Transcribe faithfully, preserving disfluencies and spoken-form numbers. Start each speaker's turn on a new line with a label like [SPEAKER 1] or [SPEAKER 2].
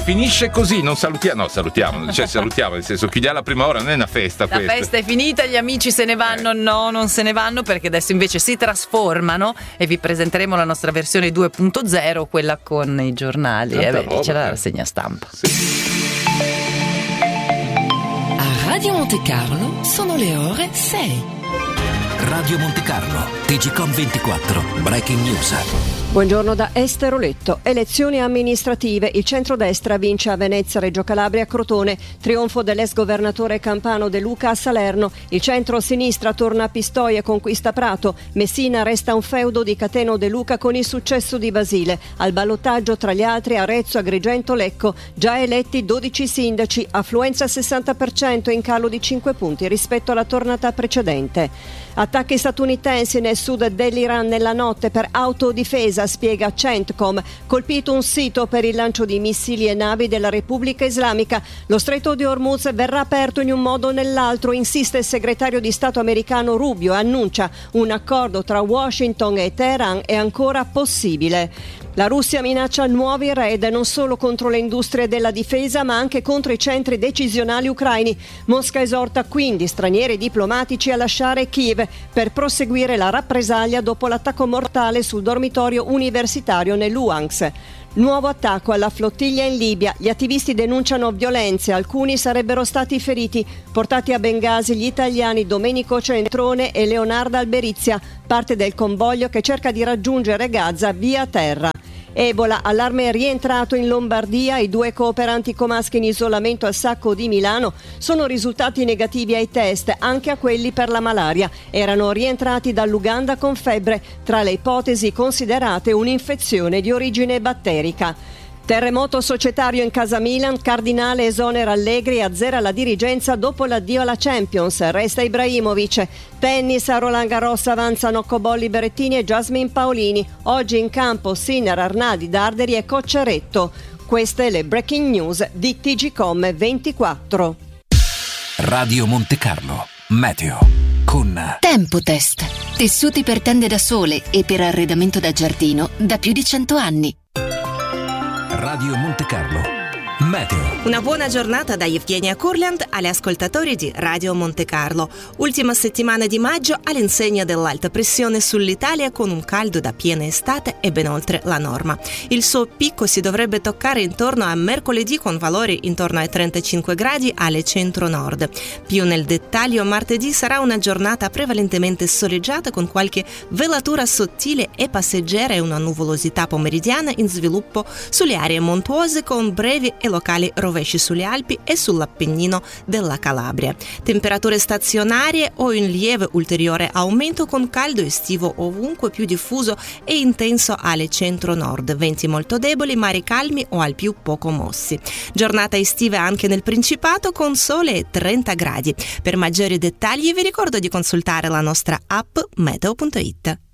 [SPEAKER 1] finisce così, non salutiamo, no salutiamo, cioè salutiamo, nel senso chiudiamo la prima ora, non è una festa
[SPEAKER 2] la
[SPEAKER 1] questa.
[SPEAKER 2] festa è finita, gli amici se ne vanno, eh. no non se ne vanno perché adesso invece si trasformano e vi presenteremo la nostra versione due punto zero, quella con i giornali, eh, beh, roba, c'è la rassegna stampa. Sì.
[SPEAKER 3] A Radio Monte Carlo sono le ore sei.
[SPEAKER 4] Radio Monte Carlo, T G Com ventiquattro, Breaking News.
[SPEAKER 5] Buongiorno da Estero Letto. Elezioni amministrative. Il centrodestra vince a Venezia, Reggio Calabria, Crotone. Trionfo dell'ex governatore campano De Luca a Salerno. Il centro-sinistra torna a Pistoia e conquista Prato. Messina resta un feudo di Cateno De Luca con il successo di Basile. Al ballottaggio tra gli altri Arezzo, Agrigento, Lecco. Già eletti dodici sindaci. Affluenza sessanta per cento in calo di cinque punti rispetto alla tornata precedente. Attacchi statunitensi nel sud dell'Iran nella notte per autodifesa, spiega Centcom. Colpito un sito per il lancio di missili e navi della Repubblica Islamica. Lo stretto di Hormuz verrà aperto in un modo o nell'altro, insiste il segretario di Stato americano Rubio e annuncia un accordo tra Washington e Teheran è ancora possibile. La Russia minaccia nuovi raid non solo contro le industrie della difesa ma anche contro i centri decisionali ucraini. Mosca esorta quindi stranieri diplomatici a lasciare Kiev per proseguire la rappresaglia dopo l'attacco mortale sul dormitorio universitario nell'Uansk. Nuovo attacco alla flottiglia in Libia. Gli attivisti denunciano violenze, alcuni sarebbero stati feriti. Portati a Bengasi gli italiani Domenico Centrone e Leonardo Alberizia, parte del convoglio che cerca di raggiungere Gaza via terra. Ebola, allarme rientrato in Lombardia, i due cooperanti comaschi in isolamento al Sacco di Milano sono risultati negativi ai test, anche a quelli per la malaria. Erano rientrati dall'Uganda con febbre, tra le ipotesi considerate un'infezione di origine batterica. Terremoto societario in casa Milan, Cardinale esonera Allegri e azzera la dirigenza dopo l'addio alla Champions, resta Ibrahimovic. Tennis, a Roland Garros avanzano Cobolli Berrettini e Jasmine Paolini. Oggi in campo Sinner, Arnaldi, Darderi e Cocciaretto. Queste le breaking news di T G Com ventiquattro.
[SPEAKER 4] Radio Monte Carlo, meteo con
[SPEAKER 3] Tempotest. Tessuti per tende da sole e per arredamento da giardino da più di cento anni.
[SPEAKER 4] Radio Monte Carlo, meteo.
[SPEAKER 6] Una buona giornata da Evgenia Kurland agli ascoltatori di Radio Monte Carlo. Ultima settimana di maggio all'insegna dell'alta pressione sull'Italia con un caldo da piena estate e ben oltre la norma. Il suo picco si dovrebbe toccare intorno a mercoledì con valori intorno ai trentacinque gradi alle centro-nord. Più nel dettaglio, martedì sarà una giornata prevalentemente soleggiata con qualche velatura sottile e passeggera e una nuvolosità pomeridiana in sviluppo sulle aree montuose con brevi e locali rovesci sulle Alpi e sull'Appennino della Calabria. Temperature stazionarie o in lieve ulteriore aumento con caldo estivo ovunque più diffuso e intenso alle centro-nord, venti molto deboli, mari calmi o al più poco mossi. Giornata estiva anche nel Principato con sole e trenta gradi. Per maggiori dettagli vi ricordo di consultare la nostra app meteo punto it.